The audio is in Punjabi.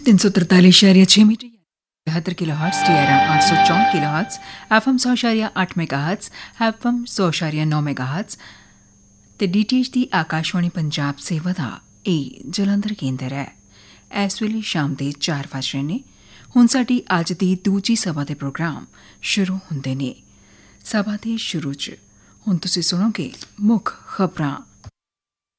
343.6 metre 73 kilohertz TRM 864 kilohertz FM 100.8 megahertz FM 100.9 megahertz ਤੇ DTH ਦੀ ਆਕਾਸ਼ਵਾਣੀ ਪੰਜਾਬ ਸੇਵਾ ਦਾ ਇਹ ਜਲੰਧਰ ਕੇਂਦਰ ਹੈ। ਇਸ ਵੇਲੇ ਸ਼ਾਮ ਦੇ 4 ਵਜ ਰਹੇ ਨੇ। ਹੁਣ ਸਾਡੀ ਅੱਜ ਦੀ ਦੂਜੀ ਸਭਾ ਦੇ ਪ੍ਰੋਗਰਾਮ ਸ਼ੁਰੂ ਹੁੰਦੇ ਨੇ। ਸਭਾ ਦੇ ਸ਼ੁਰੂ 'ਚ ਹੁਣ ਤੁਸੀਂ ਸੁਣੋਗੇ ਮੁੱਖ ਖਬਰਾਂ।